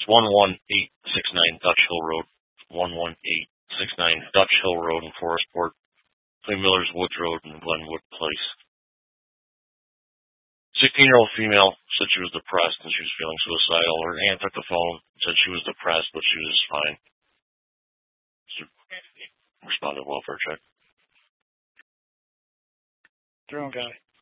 It's 11869 Dutch Hill Road. 11869 Dutch Hill Road in Forestport, between Miller's Woods Road and Glenwood Place. 16-year-old female said she was depressed and she was feeling suicidal. Her aunt took the phone and said she was depressed, but she was fine. She responded to welfare check. Drone guy.